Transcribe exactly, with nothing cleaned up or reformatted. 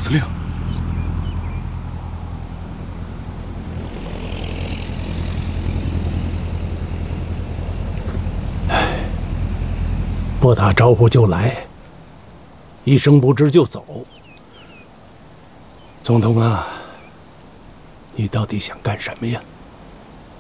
司令。 唉，不打招呼就来，一声不知就走。总统啊，你到底想干什么呀？